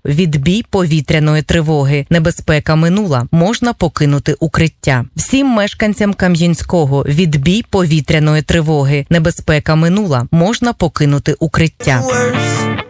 відбій повітряної тривоги. Небезпека минула. Можна покинути укриття. Всім мешканцям Кам'янського відбій повітряної тривоги. Небезпека минула. Можна покинути укриття.